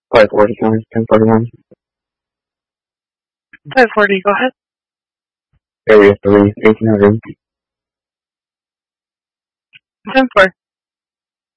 540, 1041. 540, go ahead. Area 3, 1800. 10-4.